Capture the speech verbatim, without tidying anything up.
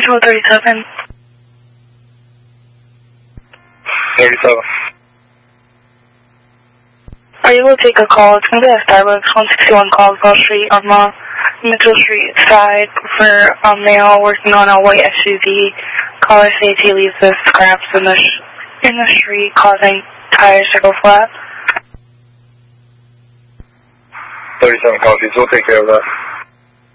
Control thirty-seven. thirty-seven. Are you able to take a call? It's going to be at Starbucks, one sixty-one Caldwell Street on the Mitchell Street side for a male working on a white S U V. Caller states he leaves the scraps in the, sh in the street, causing tires to go flat. thirty-seven copies. We'll take care of that.